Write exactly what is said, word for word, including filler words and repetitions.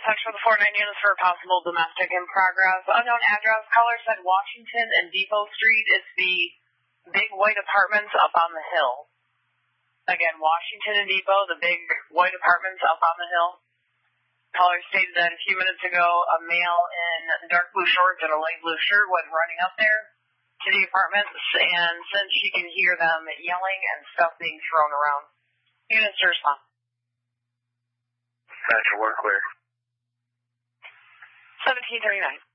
section of the four nine units for a possible domestic in progress. Unknown address. Caller said Washington and Depot Street. It's the big white apartments up on the hill. Again, Washington and Depot, the big white apartments up on the hill. Caller stated that a few minutes ago, a male in dark blue shorts and a light blue shirt went running up there to the apartments, and since she can hear them yelling and stuff being thrown around. Units to respond. Central, we're clear. seventeen thirty-nine.